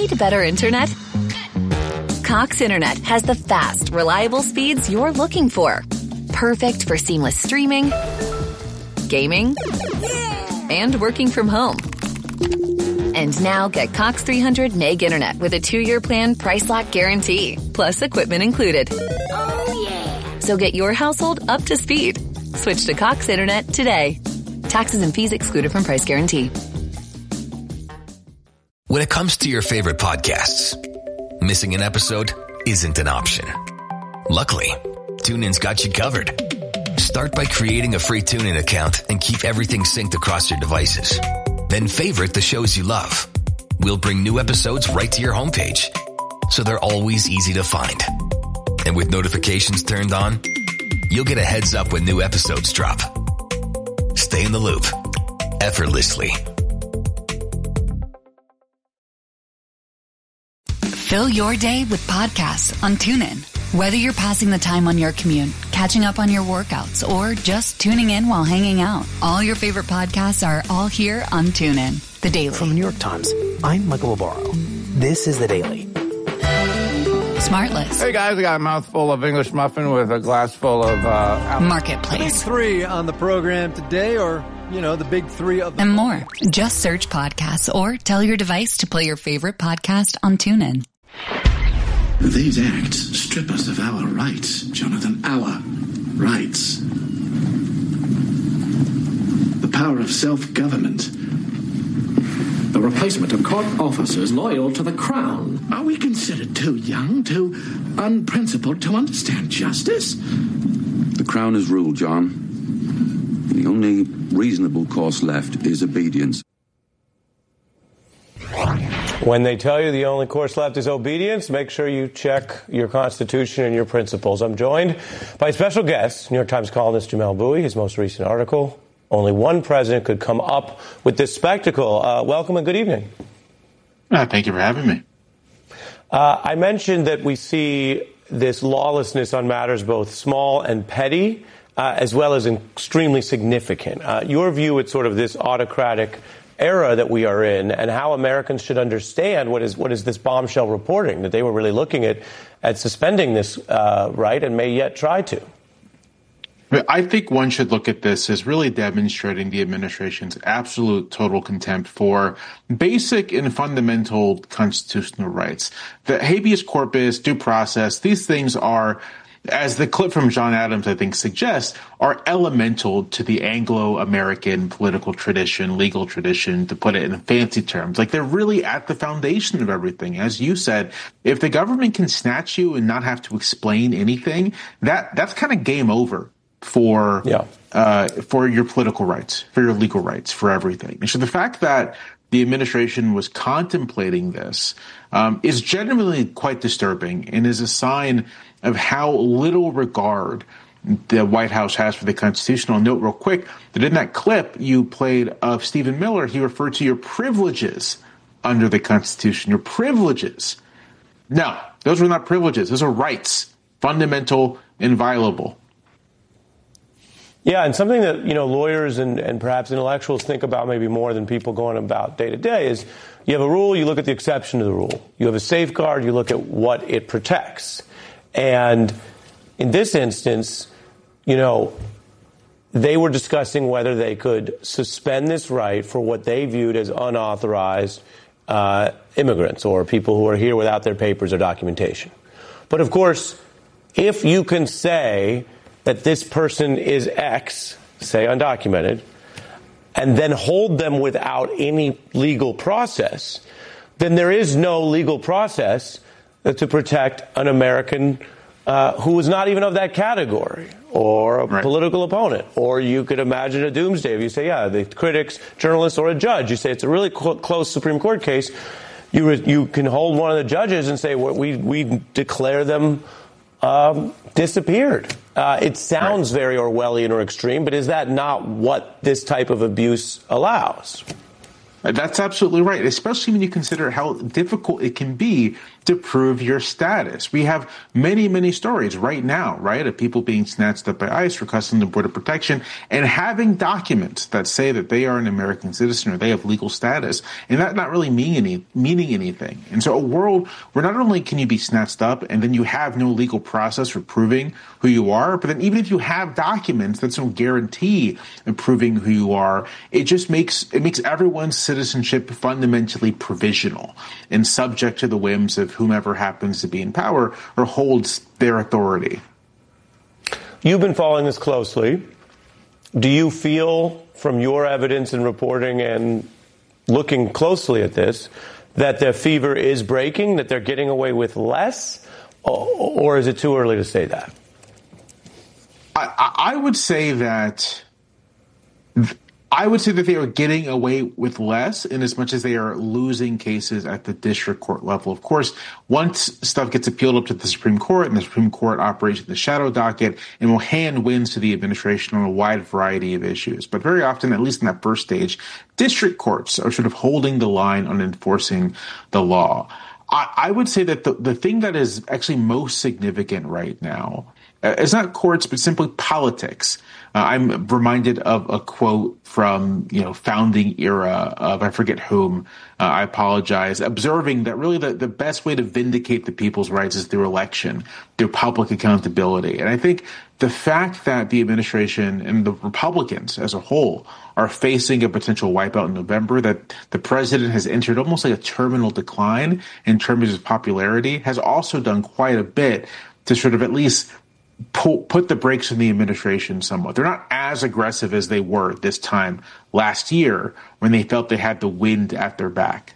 Need better internet? Cox Internet has the fast, reliable speeds you're looking for. Perfect for seamless streaming, gaming, and working from home. And now get Cox 300 meg internet with a 2-year plan price lock guarantee, plus equipment included. Oh, yeah. So get your household up to speed. Switch to Cox Internet today. Taxes and fees excluded from price guarantee. When it comes to your favorite podcasts, missing an episode isn't an option. Luckily, TuneIn's got you covered. Start by creating a free TuneIn account and keep everything synced across your devices. Then favorite the shows you love. We'll bring new episodes right to your homepage, so they're always easy to find. And with notifications turned on, you'll get a heads up when new episodes drop. Stay in the loop, effortlessly. Fill your day with podcasts on TuneIn. Whether you're passing the time on your commute, catching up on your workouts, or just tuning in while hanging out, all your favorite podcasts are all here on TuneIn. The Daily. From the New York Times, I'm Michael Barbaro. This is The Daily. Smartless. Hey guys, I got a mouthful of English muffin with a glass full of Marketplace. Big three on the program today, or, the big three of the and more. Just search podcasts or tell your device to play your favorite podcast on TuneIn. These acts strip us of our rights, Jonathan, our rights. The power of self-government. The replacement of court officers loyal to the crown. Are we considered too young, too unprincipled to understand justice? The crown has ruled, John. The only reasonable course left is obedience. When they tell you the only course left is obedience, make sure you check your Constitution and your principles. I'm joined by special guest, New York Times columnist Jamelle Bouie. His most recent article, Only One President Could Come Up with This Spectacle. Welcome and good evening. Thank you for having me. I mentioned that we see this lawlessness on matters both small and petty, as well as extremely significant. Your view at sort of this autocratic era that we are in, and how Americans should understand what is this bombshell reporting, that they were really looking at suspending this right and may yet try to. I think one should look at this as really demonstrating the administration's absolute total contempt for basic and fundamental constitutional rights. The habeas corpus, due process, these things are, as the clip from John Adams, I think, suggests, are elemental to the Anglo-American political tradition, legal tradition, to put it in fancy terms. Like, they're really at the foundation of everything. As you said, if the government can snatch you and not have to explain anything, that's kind of game over for your political rights, for your legal rights, for everything. And so the fact that the administration was contemplating this is genuinely quite disturbing and is a sign of how little regard the White House has for the Constitution. I'll note real quick that in that clip you played of Stephen Miller, he referred to your privileges under the Constitution, your privileges. No, those were not privileges. Those are rights, fundamental, inviolable. Yeah, and something that, lawyers and perhaps intellectuals think about maybe more than people going about day to day is you have a rule, you look at the exception to the rule. You have a safeguard, you look at what it protects. And in this instance, they were discussing whether they could suspend this right for what they viewed as unauthorized immigrants or people who are here without their papers or documentation. But of course, if you can say that this person is X, say undocumented, and then hold them without any legal process, then there is no legal process to protect an American who is not even of that category or a political opponent. Or you could imagine a doomsday if you say, the critics, journalists, or a judge. You say it's a really close Supreme Court case. You can hold one of the judges and say, we declare them disappeared. It sounds very Orwellian or extreme, but is that not what this type of abuse allows? That's absolutely right, especially when you consider how difficult it can be to prove your status. We have many, many stories right now, right, of people being snatched up by ICE for Customs and Border Protection and having documents that say that they are an American citizen or they have legal status, and that not really meaning anything. And so a world where not only can you be snatched up and then you have no legal process for proving who you are, but then even if you have documents, that's no guarantee of proving who you are. It just makes everyone's citizenship fundamentally provisional and subject to the whims of whomever happens to be in power or holds their authority. You've been following this closely. Do you feel from your evidence and reporting and looking closely at this that the fever is breaking, that they're getting away with less, or is it too early to say that? I would say that they are getting away with less in as much as they are losing cases at the district court level. Of course, once stuff gets appealed up to the Supreme Court and the Supreme Court operates in the shadow docket and will hand wins to the administration on a wide variety of issues. But very often, at least in that first stage, district courts are sort of holding the line on enforcing the law. I would say that the thing that is actually most significant right now is not courts, but simply politics. I'm reminded of a quote from, founding era of, I forget whom, I apologize, observing that really the best way to vindicate the people's rights is through election, through public accountability. And I think the fact that the administration and the Republicans as a whole are facing a potential wipeout in November, that the president has entered almost like a terminal decline in terms of his popularity, has also done quite a bit to sort of at least put the brakes on the administration somewhat. They're not as aggressive as they were this time last year when they felt they had the wind at their back.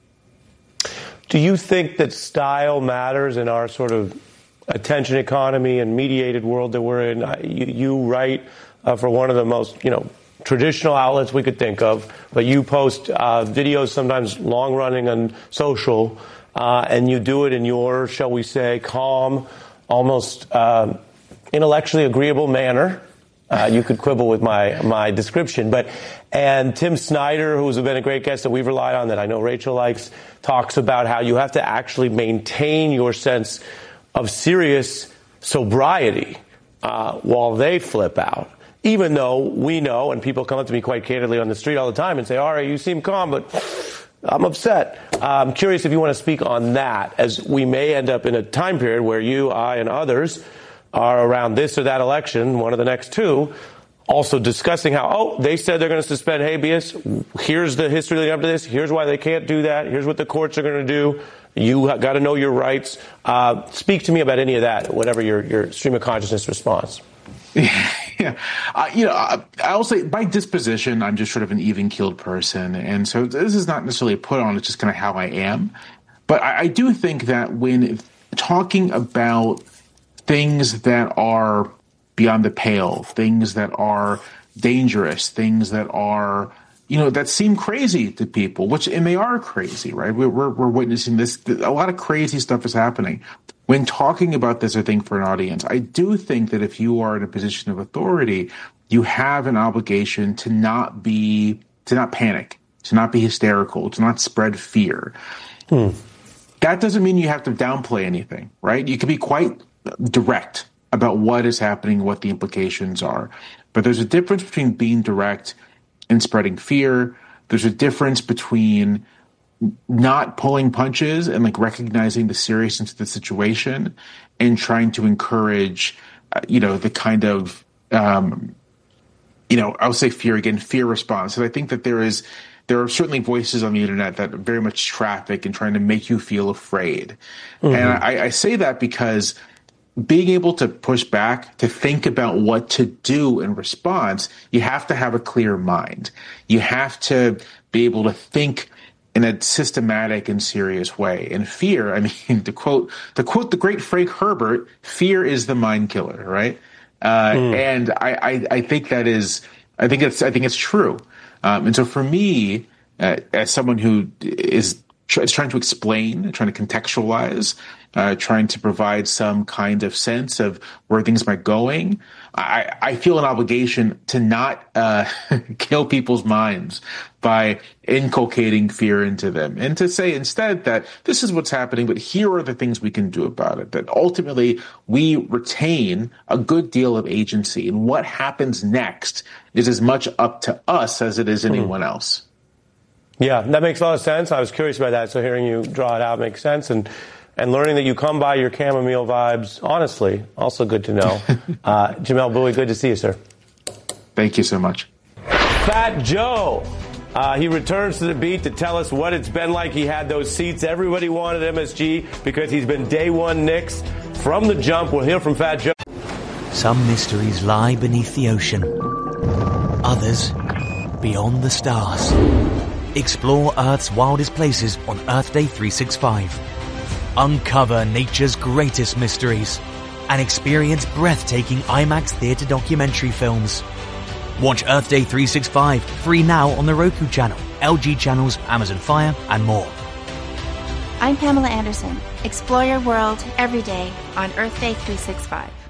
Do you think that style matters in our sort of attention economy and mediated world that we're in? You write for one of the most, traditional outlets we could think of, but you post videos sometimes long-running on social, and you do it in your, shall we say, calm, almost intellectually agreeable manner. You could quibble with my description, and Tim Snyder, who's been a great guest that we've relied on, that I know Rachel likes, talks about how you have to actually maintain your sense of serious sobriety while they flip out. Even though we know, and people come up to me quite candidly on the street all the time and say, all right, you seem calm, but I'm upset. I'm curious if you want to speak on that, as we may end up in a time period where you, I, and others are around this or that election, one of the next two, also discussing how, they said they're going to suspend habeas. Here's the history leading up to this. Here's why they can't do that. Here's what the courts are going to do. You got to know your rights. Speak to me about any of that, whatever your stream of consciousness response. Yeah. I'll say by disposition, I'm just sort of an even-keeled person. And so this is not necessarily a put on, it's just kind of how I am. But I do think that when talking about things that are beyond the pale, things that are dangerous, things that are, that seem crazy to people, and they are crazy, right? We're witnessing this. A lot of crazy stuff is happening. When talking about this, I think, for an audience, I do think that if you are in a position of authority, you have an obligation to not panic, to not be hysterical, to not spread fear. That doesn't mean you have to downplay anything, right? You can be quite direct about what is happening, what the implications are. But there's a difference between being direct and spreading fear. There's a difference between not pulling punches and recognizing the seriousness of the situation and trying to encourage, the kind of, I'll say fear again, fear response. And I think that there are certainly voices on the internet that very much traffic and trying to make you feel afraid. Mm-hmm. And I say that because being able to push back, to think about what to do in response, you have to have a clear mind. You have to be able to think in a systematic and serious way. And fear, to quote the great Frank Herbert, fear is the mind killer, right? And I think it's true. And so for me, as someone who is it's trying to explain, trying to contextualize, trying to provide some kind of sense of where things might going. I feel an obligation to not kill people's minds by inculcating fear into them, and to say instead that this is what's happening, but here are the things we can do about it. That ultimately we retain a good deal of agency, and what happens next is as much up to us as it is anyone else. Yeah, that makes a lot of sense. I was curious about that, so hearing you draw it out makes sense. And learning that you come by your chamomile vibes, honestly, also good to know. Jamelle Bouie, good to see you, sir. Thank you so much. Fat Joe. He returns to the beat to tell us what it's been like. He had those seats everybody wanted MSG because he's been day one Knicks from the jump. We'll hear from Fat Joe. Some mysteries lie beneath the ocean. Others beyond the stars. Explore Earth's wildest places on Earth Day 365. Uncover nature's greatest mysteries and experience breathtaking IMAX theater documentary films. Watch Earth Day 365 free now on the Roku channel, LG channels, Amazon Fire, and more. I'm Pamela Anderson. Explore your world every day on Earth Day 365.